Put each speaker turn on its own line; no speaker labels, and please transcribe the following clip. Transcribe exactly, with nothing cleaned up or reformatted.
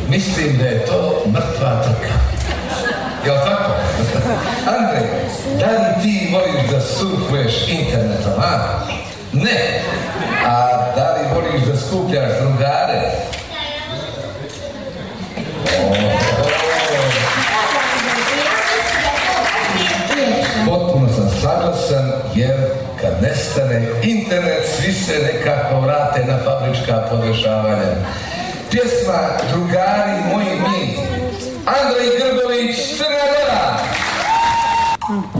mislim da je to mrtva trka. Jel' tako? Andrej, da li ti voliš da surfuješ internetom, a? Ne. A da li voliš da skupljaš drugare? Potpuno sam saglasan, jer kad nestane internet, svi se nekako vrate na fabrička podešavanja. Pjesma Drugari moji mi, Andrej Grbović, Crna Gora.